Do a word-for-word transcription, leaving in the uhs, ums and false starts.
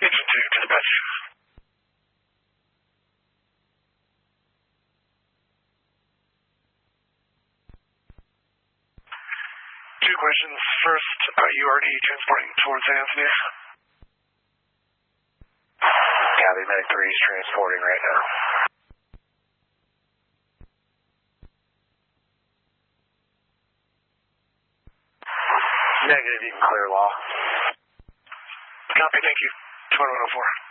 Agent two, dispatch. Two questions. First, are you already transporting towards Anthony? Copy, Medic three is transporting right now. Negative, you can clear law. Copy, thank you. twenty-one oh four.